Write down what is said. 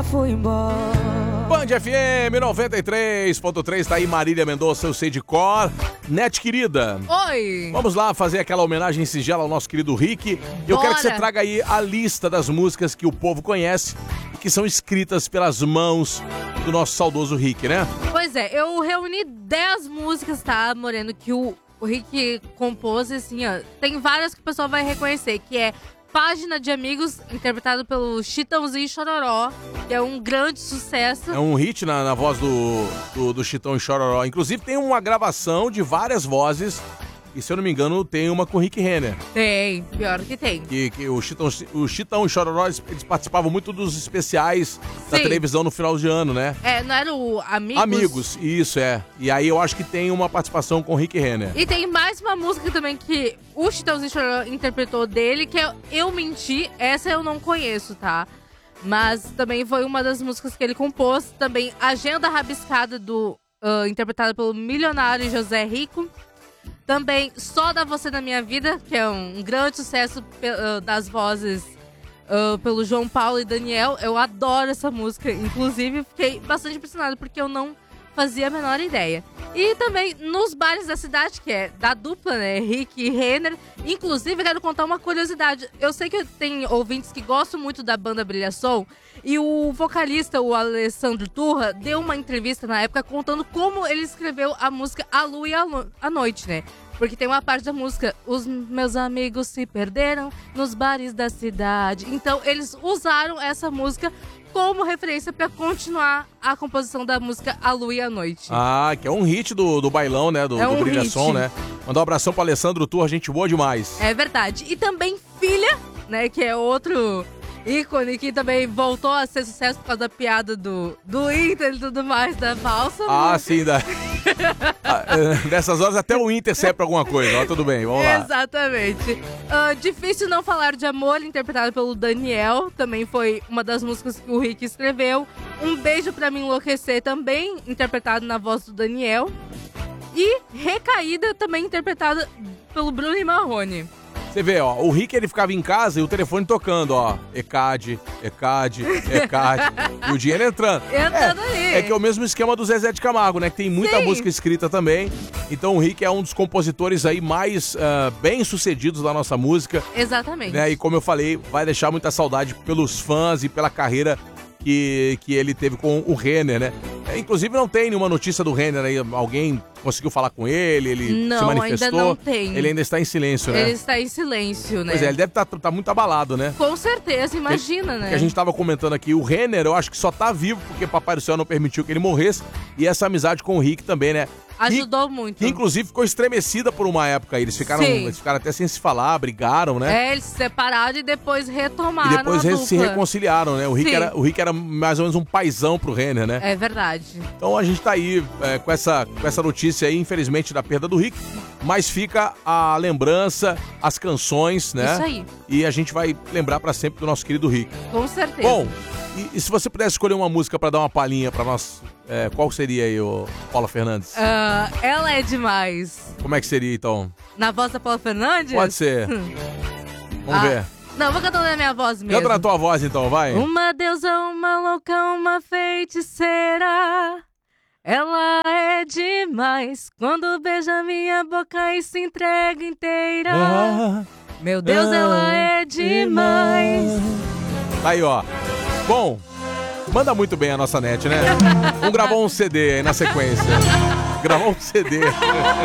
já fui embora. Band FM 93.3, tá aí Marília Mendonça, eu sei de cor. Net querida. Oi. Vamos lá fazer aquela homenagem singela ao nosso querido Rick. Eu quero que você traga aí a lista das músicas que o povo conhece e que são escritas pelas mãos do nosso saudoso Rick, né? Pois é, eu reuni 10 músicas, tá, Moreno, que o Rick compôs, assim, ó. Tem várias que o pessoal vai reconhecer, que é Página de Amigos, interpretado pelo Chitãozinho e Chororó, que é um grande sucesso. É um hit na voz do Chitão e Chororó. Inclusive tem uma gravação de várias vozes, e se eu não me engano tem uma com o Rick Renner. Tem, pior que tem. Que o Chitão e Chororó, eles participavam muito dos especiais da televisão no final de ano, né? É, não era o Amigos? Amigos, isso é. E aí eu acho que tem uma participação com o Rick Renner. E tem mais uma música também que o Chitãozinho e Chororó interpretou dele, que é Eu Menti. Essa eu não conheço, tá? Mas também foi uma das músicas que ele compôs. Também Agenda Rabiscada, interpretada pelo milionário José Rico. Também Só Dá Você Na Minha Vida, que é um grande sucesso das vozes pelo João Paulo e Daniel. Eu adoro essa música, inclusive fiquei bastante impressionada porque eu não fazia a menor ideia. E também Nos Bares da Cidade, que é da dupla, né, Rick e Renner. Inclusive, quero contar uma curiosidade. Eu sei que tem ouvintes que gostam muito da banda Brilhação, e o vocalista, o Alessandro Turra, deu uma entrevista na época contando como ele escreveu a música A Lua e a Noite, né? Porque tem uma parte da música, os meus amigos se perderam nos bares da cidade. Então, eles usaram essa música como referência pra continuar a composição da música A Lua e a Noite. Ah, que é um hit do bailão, né? Do Brilhação, né? Mandar um abração pro Alessandro Turra, gente boa demais. É verdade. E também Filha, né? Que é outro ícone que também voltou a ser sucesso por causa da piada do Inter e tudo mais, da falsa. Ah, sim, nessas horas até o Inter serve pra alguma coisa, ó, tudo bem, vamos lá. Exatamente. Difícil Não Falar de Amor, interpretado pelo Daniel, também foi uma das músicas que o Rick escreveu. Um Beijo Pra Me Enlouquecer, também interpretado na voz do Daniel. E Recaída, também interpretada pelo Bruno e Marrone. Você vê, ó, o Rick ele ficava em casa e o telefone tocando, ó, ECAD, e o dinheiro entrando. É que é o mesmo esquema do Zezé de Camargo, né, que tem muita música escrita também. Então o Rick é um dos compositores aí mais bem-sucedidos da nossa música. Exatamente. Né, e como eu falei, vai deixar muita saudade pelos fãs e pela carreira que ele teve com o Renner, né? Inclusive não tem nenhuma notícia do Renner aí, alguém conseguiu falar com ele se manifestou? Ainda não tem. Ele ainda está em silêncio, né? Ele está em silêncio, né? Pois é, ele deve estar muito abalado, né? Com certeza, imagina, né? Que a gente tava comentando aqui, o Renner, eu acho que só tá vivo porque Papai do Céu não permitiu que ele morresse, e essa amizade com o Rick também, né? Ajudou muito. Que inclusive ficou estremecida por uma época. Eles ficaram até sem se falar, brigaram, né? É, eles se separaram e depois retomaram. E depois se reconciliaram, né? O Rick era mais ou menos um paizão pro Renner, né? É verdade. Então a gente tá aí com essa notícia aí, infelizmente, da perda do Rick. Mas fica a lembrança, as canções, né? Isso aí. E a gente vai lembrar pra sempre do nosso querido Rick. Com certeza. Bom, e se você pudesse escolher uma música pra dar uma palhinha pra nós, qual seria aí, Paula Fernandes? Ela é demais. Como é que seria, então? Na voz da Paula Fernandes? Pode ser. Vamos ver. Não, vou cantar na minha voz mesmo. Canta na tua voz, então, vai. Uma deusa, uma louca, uma feiticeira. Ela é demais quando beija minha boca e se entrega inteira. Meu Deus, ela é demais. Aí, ó. Bom, manda muito bem a nossa net, né? Vamos gravar um CD aí na sequência. Gravar um CD.